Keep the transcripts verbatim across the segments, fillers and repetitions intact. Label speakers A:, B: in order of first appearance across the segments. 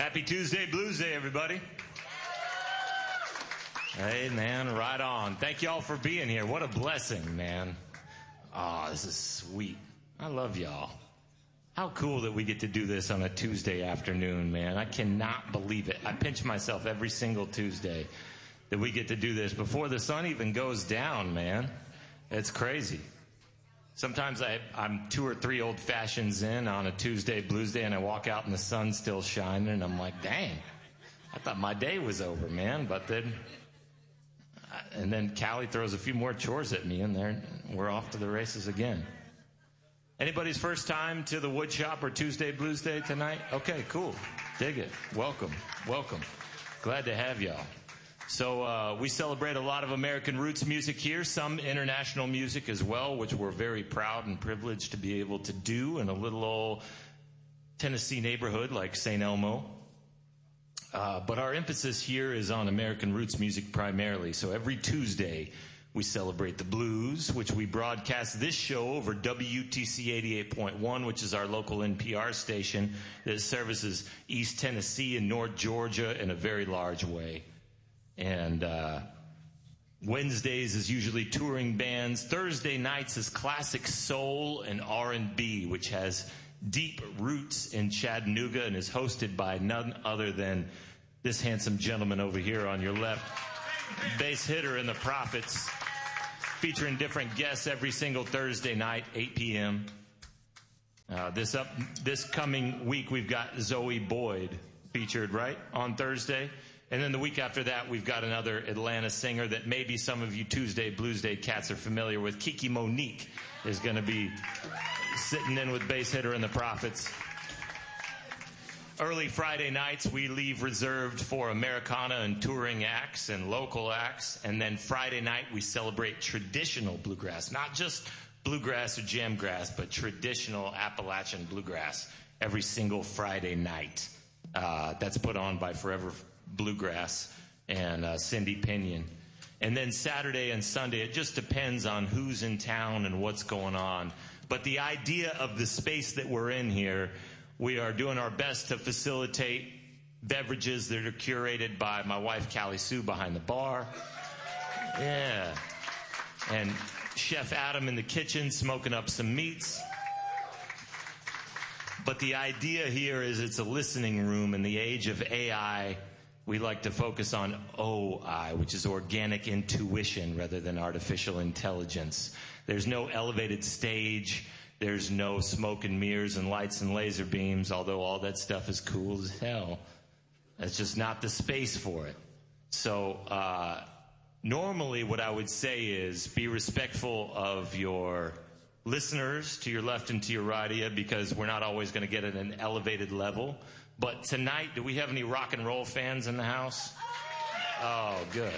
A: Happy Tuesday, Blues Day, everybody. Hey, man, right on. Thank y'all for being here. What a blessing, man. Oh, this is sweet. I love y'all. How cool that we get to do this on a Tuesday afternoon, man. I cannot believe it. I pinch myself every single Tuesday that we get to do this before the sun even goes down, man. It's crazy. Sometimes I, I'm two or three old fashions in on a Tuesday, Blues Day, and I walk out and the sun's still shining, and I'm like, dang, I thought my day was over, man. But then, and then Callie throws a few more chores at me, and there we're off to the races again. Anybody's first time to the wood shop or Tuesday, Blues Day tonight? Okay, cool. Dig it. Welcome. Welcome. Glad to have y'all. So uh, we celebrate a lot of American roots music here, some international music as well, which we're very proud and privileged to be able to do in a little old Tennessee neighborhood like Saint Elmo. Uh, but our emphasis here is on American roots music primarily. So every Tuesday we celebrate the blues, which we broadcast this show over W T C eighty-eight point one, which is our local N P R station that services East Tennessee and North Georgia in a very large way. And uh, Wednesdays is usually touring bands. Thursday nights is classic soul and R and B, which has deep roots in Chattanooga and is hosted by none other than this handsome gentleman over here on your left, bass hitter in the Prophets, featuring different guests every single Thursday night, eight p.m. Uh, this up this coming week, we've got Zoe Boyd featured, right, on Thursday. And then the week after that, we've got another Atlanta singer that maybe some of you Tuesday Blues Day cats are familiar with. Kiki Monique is going to be sitting in with bass hitter in the Prophets. Early Friday nights, we leave reserved for Americana and touring acts and local acts. And then Friday night, we celebrate traditional bluegrass. Not just bluegrass or jamgrass, but traditional Appalachian bluegrass every single Friday night. Uh, that's put on by Forever Bluegrass and uh, Cindy Pinion. And then Saturday and Sunday, it just depends on who's in town and what's going on. But the idea of the space that we're in here, we are doing our best to facilitate beverages that are curated by my wife, Callie Sue, behind the bar. Yeah. And Chef Adam in the kitchen smoking up some meats. But the idea here is it's a listening room. In the age of A I, we like to focus on O I, which is organic intuition rather than artificial intelligence. There's no elevated stage. There's no smoke and mirrors and lights and laser beams, although all that stuff is cool as hell. That's just not the space for it. So uh, normally what I would say is be respectful of your listeners to your left and to your right of you, because we're not always going to get at an elevated level. But tonight, do we have any rock and roll fans in the house? Oh, good.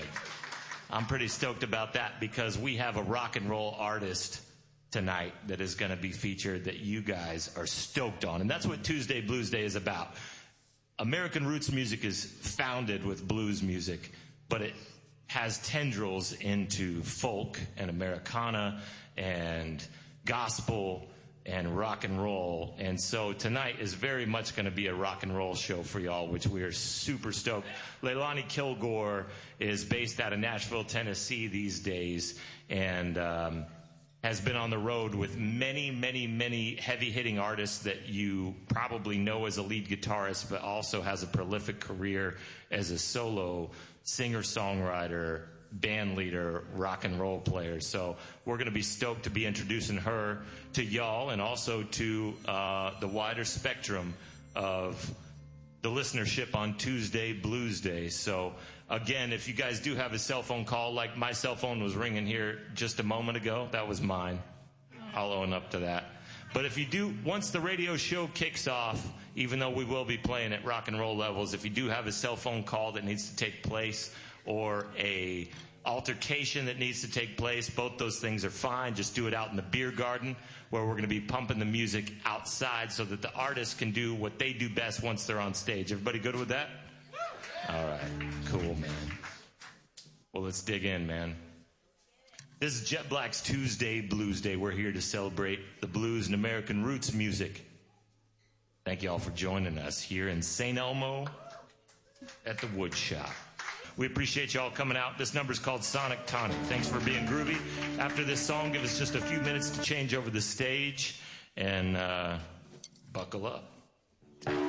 A: I'm pretty stoked about that because we have a rock and roll artist tonight that is going to be featured that you guys are stoked on. And that's what Tuesday Blues Day is about. American roots music is founded with blues music, but it has tendrils into folk and Americana and gospel and rock and roll. And so tonight is very much going to be a rock and roll show for y'all, which we are super stoked. Leilani Kilgore is based out of Nashville, Tennessee these days, and um, has been on the road with many, many, many heavy-hitting artists that you probably know as a lead guitarist, but also has a prolific career as a solo singer-songwriter, band leader, rock and roll player. So we're going to be stoked to be introducing her to y'all and also to uh, the wider spectrum of the listenership on Tuesday Blues Day. So again, if you guys do have a cell phone call, like my cell phone was ringing here just a moment ago, that was mine. I'll own up to that. But if you do, once the radio show kicks off, even though we will be playing at rock and roll levels, if you do have a cell phone call that needs to take place or a altercation that needs to take place, both those things are fine. Just do it out in the beer garden where we're going to be pumping the music outside so that the artists can do what they do best once they're on stage. Everybody good with that? All right. Cool, man. Well, let's dig in, man. This is Jet Black's Tuesday Blues Day. We're here to celebrate the blues and American roots music. Thank you all for joining us here in Saint Elmo at the Wood Shop. We appreciate you all coming out. This number is called Sonic Tonic. Thanks for being groovy. After this song, give us just a few minutes to change over the stage and uh, buckle up.